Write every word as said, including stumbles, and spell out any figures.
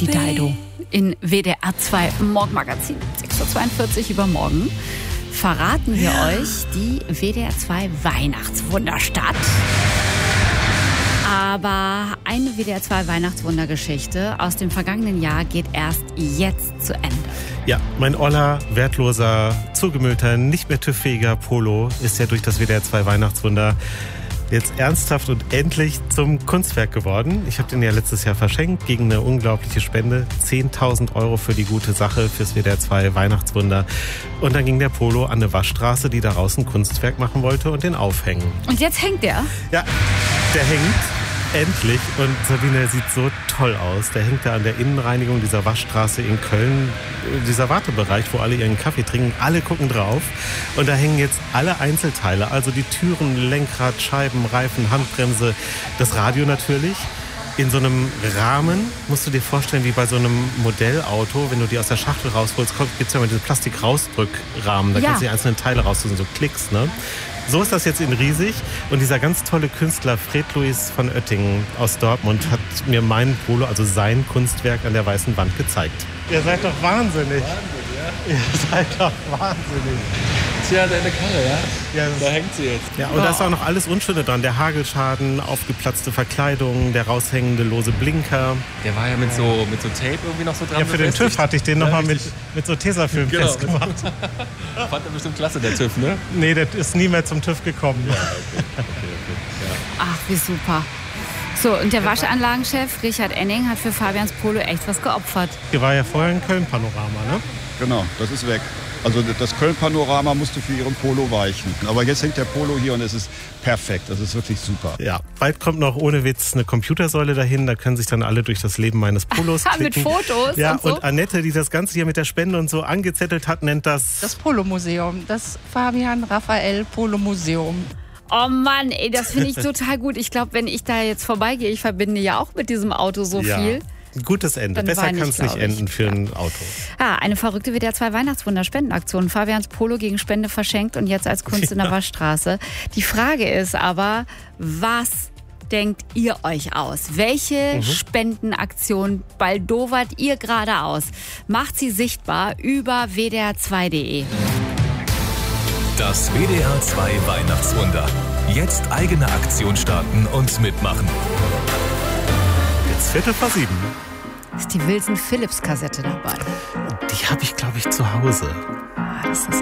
die Dido. In W D R zwei Morgenmagazin, sechs Uhr zweiundvierzig übermorgen, verraten wir ja. euch die W D R zwei Weihnachtswunderstadt. Aber eine W D R zwei Weihnachtswundergeschichte aus dem vergangenen Jahr geht erst jetzt zu Ende. Ja, mein oller, wertloser, zugemüllter, nicht mehr TÜV-fähiger Polo ist ja durch das W D R zwei Weihnachtswunder jetzt ernsthaft und endlich zum Kunstwerk geworden. Ich habe den ja letztes Jahr verschenkt gegen eine unglaubliche Spende. zehntausend Euro für die gute Sache, fürs W D R zwei Weihnachtswunder. Und dann ging der Polo an eine Waschstraße, die daraus ein Kunstwerk machen wollte und den aufhängen. Und jetzt hängt der? Ja, der hängt. Endlich. Und Sabine, der sieht so toll aus. Der hängt da an der Innenreinigung dieser Waschstraße in Köln. Dieser Wartebereich, wo alle ihren Kaffee trinken. Alle gucken drauf. Und da hängen jetzt alle Einzelteile. Also die Türen, Lenkrad, Scheiben, Reifen, Handbremse, das Radio natürlich. In so einem Rahmen, musst du dir vorstellen, wie bei so einem Modellauto, wenn du die aus der Schachtel rausholst, gibt es ja immer diese Plastik-Rausdrückrahmen. Da ja. kannst du die einzelnen Teile raussuchen, so Klicks, ne? So ist das jetzt in riesig. Und dieser ganz tolle Künstler Fred-Louis von Oettingen aus Dortmund hat mir meinen Polo, also sein Kunstwerk, an der weißen Wand gezeigt. Ihr seid doch wahnsinnig. Wahnsinn, ja? Ihr seid doch wahnsinnig. Tja, deine Karre, ja? Ja, da hängt sie jetzt. Ja, und da ist auch noch alles Unschöne dran. Der Hagelschaden, aufgeplatzte Verkleidung, der raushängende lose Blinker. Der war ja mit so, mit so Tape irgendwie noch so dran. Ja, für den TÜV hatte ich den ja, nochmal mit, mit so Tesafilm genau. festgemacht. Fand er bestimmt klasse, der TÜV, ne? Nee, der ist nie mehr zum TÜV gekommen. Ja, okay. okay, okay. Ja. Ach, wie super. So, und der Waschanlagenchef Richard Enning hat für Fabians Polo echt was geopfert. Hier war ja vorher ein Köln-Panorama, ne? Genau, das ist weg. Also das Köln-Panorama musste für ihren Polo weichen. Aber jetzt hängt der Polo hier und es ist perfekt. Das ist wirklich super. Ja, bald kommt noch ohne Witz eine Computersäule dahin. Da können sich dann alle durch das Leben meines Polos klicken. Mit Fotos ja, und so. Und Annette, die das Ganze hier mit der Spende und so angezettelt hat, nennt das... Das Polo-Museum. Das Fabian Raphael Polo-Museum. Oh Mann, ey, das finde ich total gut. Ich glaube, wenn ich da jetzt vorbeigehe, ich verbinde ja auch mit diesem Auto so ja. viel. Ein gutes Ende. Besser kann es nicht enden für ja. ein Auto. Ja, eine verrückte W D R zwei Weihnachtswunder-Spendenaktion. Fabians Polo gegen Spende verschenkt und jetzt als Kunst ja. in der Waschstraße. Die Frage ist aber, was denkt ihr euch aus? Welche mhm. Spendenaktion baldowert ihr gerade aus? Macht sie sichtbar über w d r zwei punkt d e. Das W D R zwei Weihnachtswunder. Jetzt eigene Aktion starten und mitmachen. Viertel vor sieben. Ist die Wilson Phillips Kassette dabei? Die habe ich, glaube ich, zu Hause. Ah, das ist